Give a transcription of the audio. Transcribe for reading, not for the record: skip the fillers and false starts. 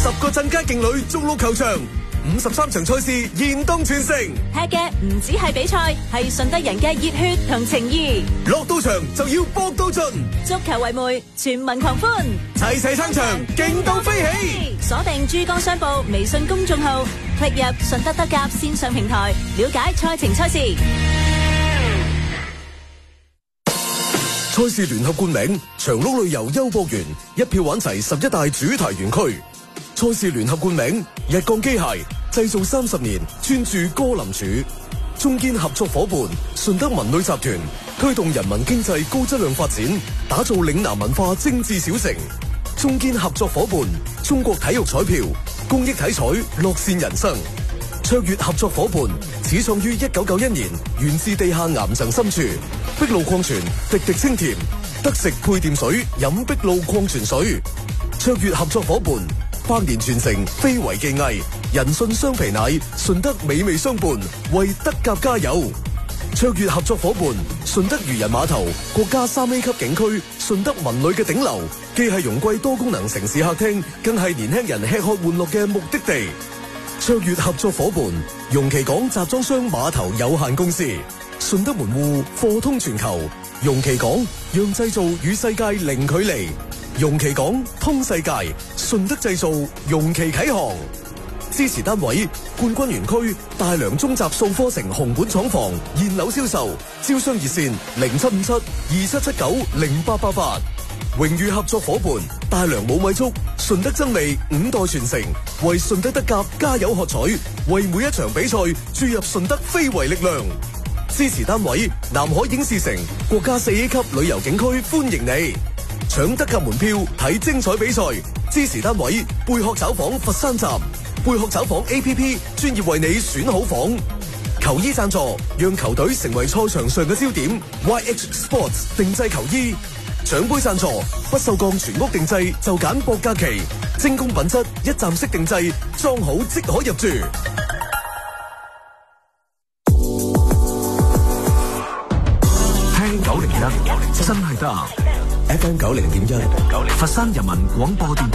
10個鎮街勁旅逐鹿球場，53場賽事現當全城。 吃嘅唔止係比賽，係順德人嘅熱血同情誼。 落到場就要搏到盡， 足球為媒，全民狂歡， 齊齊撐場，勁到飛起。 鎖定珠江商報微信公眾號，click入順德德甲線上平台，了解賽程賽事。 賽事聯合冠名長鹿旅遊優博園，一票玩齊11大主題園區。賽事聯合冠名日鋼機械，製造30年，專注歌林柱。中堅合作伙伴順德文旅集團，推動人民經濟高質量發展，打造嶺南文化精緻小城。中堅合作伙伴中國體育彩票，公益體彩，樂善人生。卓越合作伙伴始創於1991年，源自地下岩層深處。碧露礦泉，滴滴清甜，得食配電水，飲碧露礦泉水。卓越合作伙伴100年傳承，非遺技藝，人信雙皮奶，順德美味相伴，為德甲加油。卓越合作伙伴順德漁人碼頭，國家3A 級景區，順德文旅嘅頂流，既係容桂多功能城市客廳，更係年輕人吃喝玩樂嘅目的地。卓越合作伙伴容其港集裝箱碼頭有限公司，順德門戶貨通全球，容其港讓製造與世界零距離，容其港通世界，順德製造，容其啟航。支持單位冠軍園區大良中集數科城紅本廠房現樓銷售，招商熱線075727790888。榮譽合作伙伴大良冇米粥，順德真味5代傳承，為順德德甲加油喝彩，為每一場比賽注入順德非遺力量。支持單位南海影視城國家4A 級旅遊景區歡迎你，搶德甲門票睇精彩比賽。支持單位貝殼找房佛山站，貝殼找房 APP 專業為你選好房。球衣贊助讓球隊成為賽場上嘅焦點， YH Sports 定製球衣。獎杯贊助不鏽鋼全屋定製，就揀博嘉祺，精工品質，一站式定製，裝好即可入住。 聽901真係得 FM 90.1，佛山人民廣播電台。